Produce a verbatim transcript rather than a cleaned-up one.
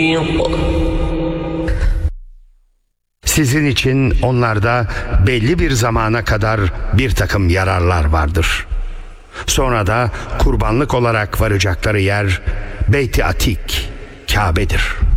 Sizin için onlarda belli bir zamana kadar bir takım yararlar vardır. Sonra da kurbanlık olarak varacakları yer Beyt-i Atik, Kabe'dir.